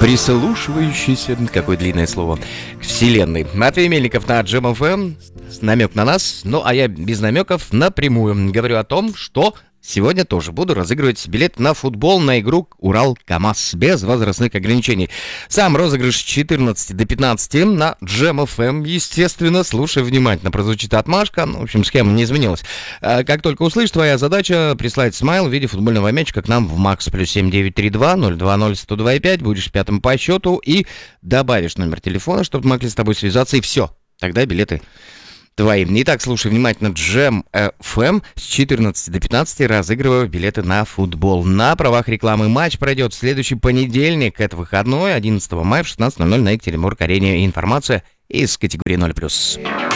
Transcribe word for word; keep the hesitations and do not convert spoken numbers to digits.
Прислушивающийся, какое длинное слово, к вселенной. Матвей Мельников на Джем эф эм. Намек на нас, ну а я без намеков напрямую говорю о том, что сегодня тоже буду разыгрывать билет на футбол на игру Урал-КамАЗ без возрастных ограничений. Сам розыгрыш с четырнадцати до пятнадцати на Джем эф эм. Естественно, слушай внимательно, прозвучит отмашка. Ну, в общем, схема не изменилась. Как только услышишь, твоя задача прислать смайл в виде футбольного мячика к нам в Макс плюс семь девять три два ноль два ноль сто два пять. Будешь пятым по счету и добавишь номер телефона, чтобы могли с тобой связаться, и все. Тогда билеты твои. Итак, слушай внимательно. Джем эф эм с четырнадцати до пятнадцати разыгрываю билеты на футбол. На правах рекламы матч пройдет в следующий понедельник. Это выходной, одиннадцатого мая в шестнадцать ноль ноль на Екатеринбург-арене. Информация из категории ноль плюс.